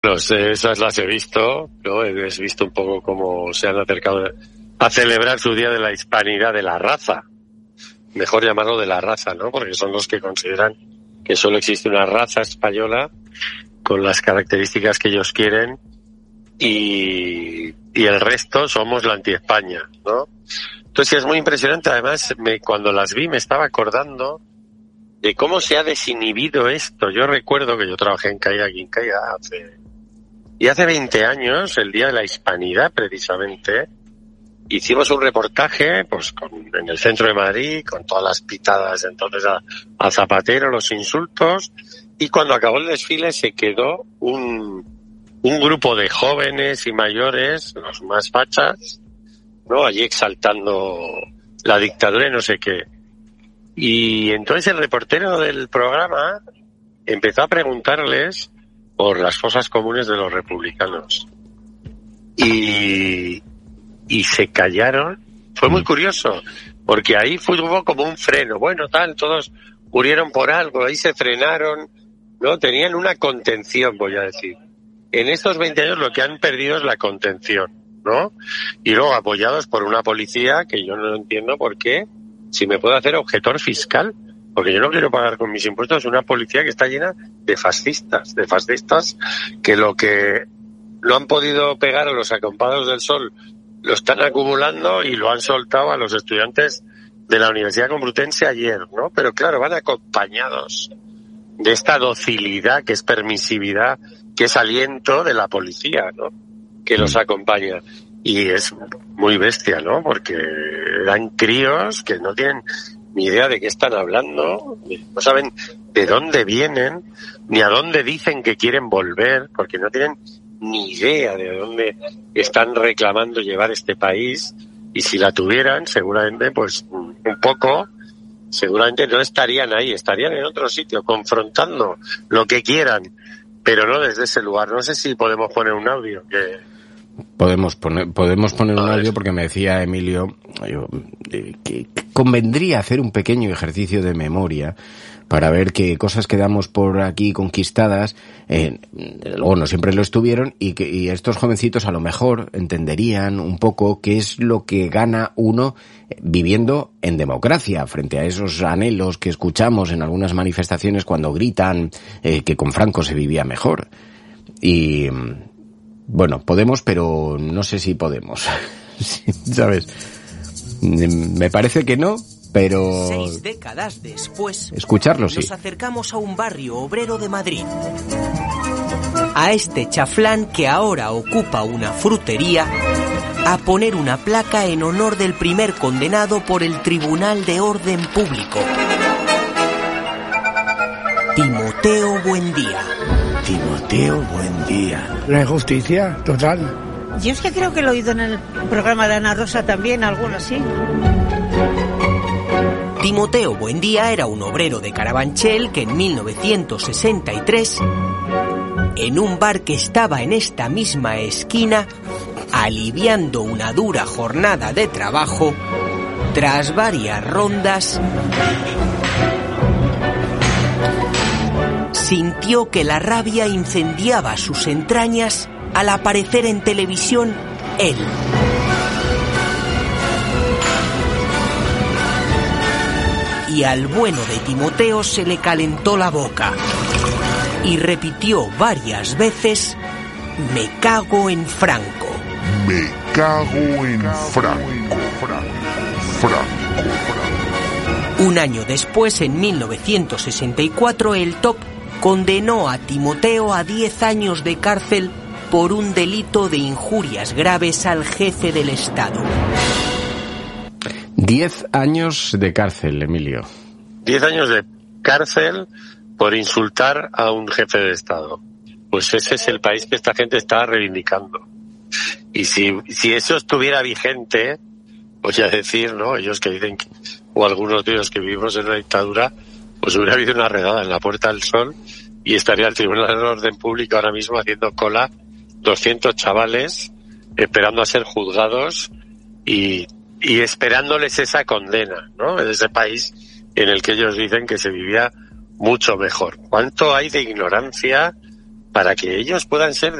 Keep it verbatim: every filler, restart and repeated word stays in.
No sé, esas las he visto, ¿no? He visto un poco cómo se han acercado a celebrar su Día de la Hispanidad de la Raza. Mejor llamarlo de la raza, ¿no? Porque son los que consideran que solo existe una raza española con las características que ellos quieren y, y el resto somos la anti-España, ¿no? Entonces es muy impresionante. Además, me, cuando las vi me estaba acordando de cómo se ha desinhibido esto. Yo recuerdo que yo trabajé en Caiga Quincaiga hace... Y hace veinte años, el Día de la Hispanidad, precisamente, hicimos un reportaje pues con, en el centro de Madrid, con todas las pitadas entonces a, a Zapatero, los insultos, y cuando acabó el desfile se quedó un, un grupo de jóvenes y mayores, los más fachas, ¿no? Allí exaltando la dictadura y no sé qué. Y entonces el reportero del programa empezó a preguntarles por las fosas comunes de los republicanos. Y, y se callaron. Fue muy curioso, porque ahí fue como un freno. Bueno, tal, todos murieron por algo, ahí se frenaron, ¿no? Tenían una contención, voy a decir. En estos veinte años lo que han perdido es la contención, ¿no? Y luego apoyados por una policía que yo no entiendo por qué, si me puedo hacer objetor fiscal, porque yo no quiero pagar con mis impuestos una policía que está llena de fascistas, de fascistas que lo que lo han podido pegar a los acompañados del sol lo están acumulando y lo han soltado a los estudiantes de la Universidad Complutense ayer, ¿no? Pero claro, van acompañados de esta docilidad que es permisividad, que es aliento de la policía, ¿no? Que los acompaña. Y es muy bestia, ¿no? Porque eran críos que no tienen ni idea de qué están hablando, no saben de dónde vienen, ni a dónde dicen que quieren volver, porque no tienen ni idea de dónde están reclamando llevar este país, y si la tuvieran, seguramente, pues un poco, seguramente no estarían ahí, estarían en otro sitio, confrontando lo que quieran, pero no desde ese lugar. No sé si podemos poner un audio que... Podemos poner, podemos poner un audio porque me decía Emilio yo, que convendría hacer un pequeño ejercicio de memoria para ver que cosas que damos por aquí conquistadas, eh, luego no siempre lo estuvieron, y que y estos jovencitos a lo mejor entenderían un poco qué es lo que gana uno viviendo en democracia, frente a esos anhelos que escuchamos en algunas manifestaciones cuando gritan eh, que con Franco se vivía mejor. Y... bueno, podemos, pero no sé si podemos, ¿sabes? Me parece que no, pero... Seis décadas después, escucharlo sí. Nos acercamos a un barrio obrero de Madrid. A este chaflán que ahora ocupa una frutería, a poner una placa en honor del primer condenado por el Tribunal de Orden Público. Timoteo Buendía. Timoteo Buendía. La injusticia total. Yo es que creo que lo he oído en el programa de Ana Rosa también, alguno así. Timoteo Buendía era un obrero de Carabanchel que en mil novecientos sesenta y tres, en un bar que estaba en esta misma esquina, aliviando una dura jornada de trabajo, tras varias rondas, sintió que la rabia incendiaba sus entrañas al aparecer en televisión él. Y al bueno de Timoteo se le calentó la boca y repitió varias veces: me cago en Franco. Me cago en Franco. Franco. Un año después, en mil novecientos sesenta y cuatro, el T O P condenó a Timoteo a diez años de cárcel por un delito de injurias graves al jefe del Estado. Diez años de cárcel, Emilio. Diez años de cárcel por insultar a un jefe de Estado. Pues ese es el país que esta gente está reivindicando. Y si, si eso estuviera vigente, voy a decir, ¿no? Ellos que dicen, que, o algunos de ellos que vivimos en una dictadura, pues hubiera habido una redada en la Puerta del Sol y estaría el Tribunal de Orden Público ahora mismo haciendo cola doscientos chavales esperando a ser juzgados y, y esperándoles esa condena, ¿no? En ese país en el que ellos dicen que se vivía mucho mejor. ¿Cuánto hay de ignorancia para que ellos puedan ser